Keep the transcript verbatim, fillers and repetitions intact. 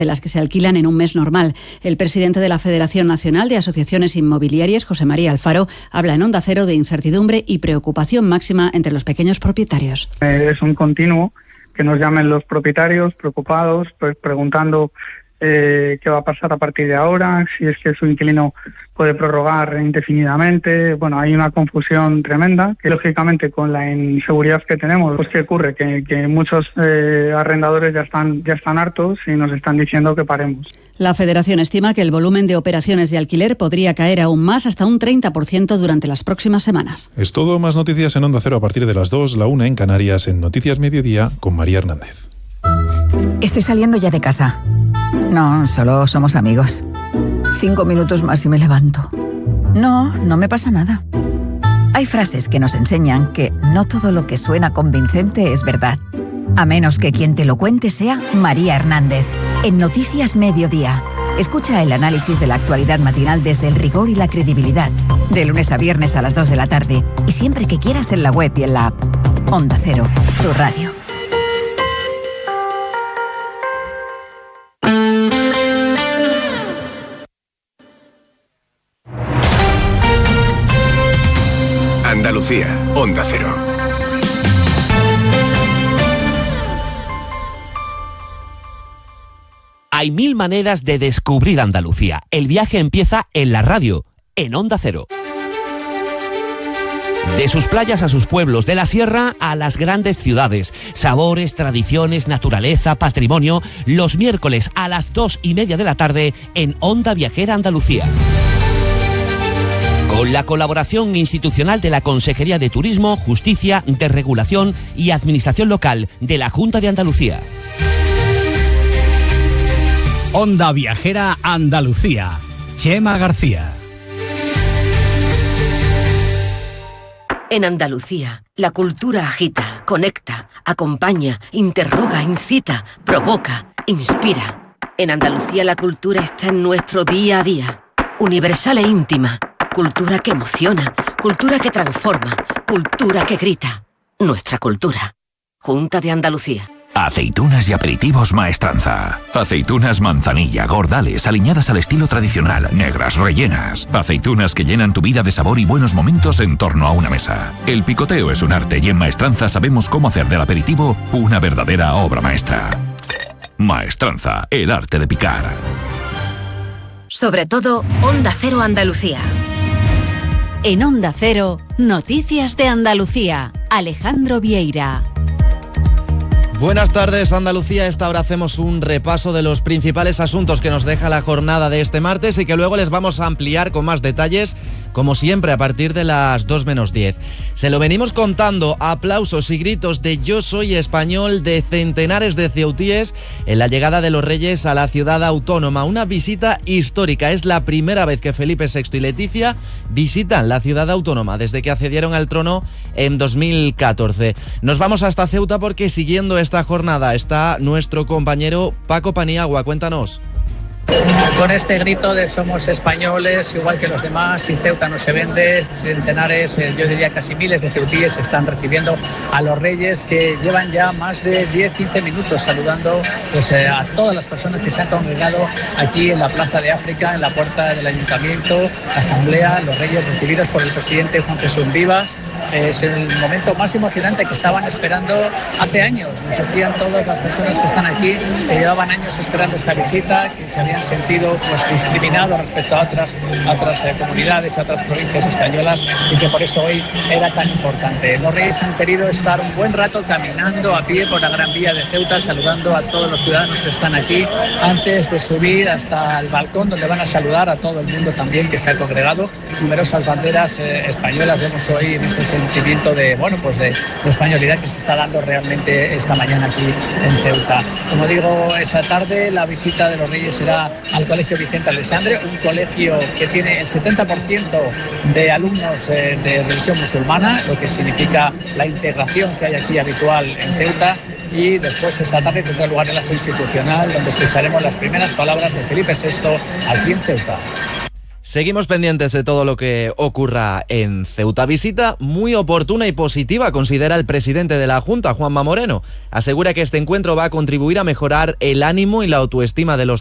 de las que se alquilan en un mes normal. El presidente de la Federación Nacional de Asociaciones Inmobiliarias, José María Alfaro, habla en Onda Cero de incertidumbre y preocupación máxima entre los pequeños propietarios. Eh, es un continuo que nos llamen los propietarios preocupados, pues preguntando eh, qué va a pasar a partir de ahora, si es que su inquilino puede prorrogar indefinidamente. Bueno, hay una confusión tremenda que lógicamente con la inseguridad que tenemos, pues ¿qué ocurre? Que, que muchos eh, arrendadores ya están, ya están hartos y nos están diciendo que paremos. La Federación estima que el volumen de operaciones de alquiler podría caer aún más, hasta un treinta por ciento durante las próximas semanas. Es todo, más noticias en Onda Cero a partir de las dos, la una en Canarias, en Noticias Mediodía con María Hernández. Estoy saliendo ya de casa. No, solo somos amigos. Cinco minutos más y me levanto. No, no me pasa nada. Hay frases que nos enseñan que no todo lo que suena convincente es verdad. A menos que quien te lo cuente sea María Hernández. En Noticias Mediodía. Escucha el análisis de la actualidad matinal desde el rigor y la credibilidad. De lunes a viernes a las dos de la tarde. Y siempre que quieras en la web y en la app. Onda Cero, tu radio. Andalucía, Onda Cero. Hay mil maneras de descubrir Andalucía. El viaje empieza en la radio, en Onda Cero. De sus playas a sus pueblos, de la sierra a las grandes ciudades. Sabores, tradiciones, naturaleza, patrimonio. Los miércoles a las dos y media de la tarde en Onda Viajera Andalucía. Con la colaboración institucional de la Consejería de Turismo, Justicia, Desregulación y Administración Local de la Junta de Andalucía. Onda Viajera Andalucía. Chema García. En Andalucía, la cultura agita, conecta, acompaña, interroga, incita, provoca, inspira. En Andalucía la cultura está en nuestro día a día, universal e íntima. Cultura que emociona, cultura que transforma, cultura que grita. Nuestra cultura. Junta de Andalucía. Aceitunas y aperitivos Maestranza. Aceitunas manzanilla, gordales, aliñadas al estilo tradicional, negras, rellenas. Aceitunas que llenan tu vida de sabor y buenos momentos en torno a una mesa. El picoteo es un arte y en Maestranza sabemos cómo hacer del aperitivo una verdadera obra maestra. Maestranza, el arte de picar. Sobre todo, Onda Cero Andalucía. En Onda Cero, Noticias de Andalucía. Alejandro Vieira. Buenas tardes, Andalucía. A esta hora hacemos un repaso de los principales asuntos que nos deja la jornada de este martes y que luego les vamos a ampliar con más detalles, como siempre, a partir de las dos menos diez. Se lo venimos contando, aplausos y gritos de "Yo soy español" de centenares de ceutíes en la llegada de los Reyes a la ciudad autónoma. Una visita histórica. Es la primera vez que Felipe sexto y Leticia visitan la ciudad autónoma desde que accedieron al trono en dos mil catorce. Nos vamos hasta Ceuta porque siguiendo esta Esta jornada está nuestro compañero Paco Paniagua. Cuéntanos. Con este grito de somos españoles, igual que los demás, y Ceuta no se vende, centenares, eh, yo diría casi miles de ceutíes están recibiendo a los Reyes, que llevan ya más de diez a quince minutos saludando pues, eh, a todas las personas que se han congregado aquí en la Plaza de África, en la puerta del Ayuntamiento, Asamblea, los Reyes recibidos por el presidente Juan Jesús Vivas. Es el momento más emocionante que estaban esperando hace años. Nos decían todas las personas que están aquí que llevaban años esperando esta visita, que se habían sentido pues, discriminados respecto a otras, a otras eh, comunidades, a otras provincias españolas, y que por eso hoy era tan importante. Los Reyes han querido estar un buen rato caminando a pie por la Gran Vía de Ceuta, saludando a todos los ciudadanos que están aquí, antes de subir hasta el balcón donde van a saludar a todo el mundo también que se ha congregado. Numerosas banderas eh, españolas vemos hoy en este sentimiento de, bueno, pues de, de españolidad que se está dando realmente esta mañana aquí en Ceuta. Como digo, esta tarde la visita de los Reyes será al Colegio Vicente Alexandre, un colegio que tiene el setenta por ciento de alumnos eh, de religión musulmana, lo que significa la integración que hay aquí habitual en Ceuta. Y después esta tarde tendrá lugar el acto institucional, donde escucharemos las primeras palabras de Felipe sexto aquí en Ceuta. Seguimos pendientes de todo lo que ocurra en Ceuta. Visita muy oportuna y positiva, considera el presidente de la Junta, Juanma Moreno. Asegura que este encuentro va a contribuir a mejorar el ánimo y la autoestima de los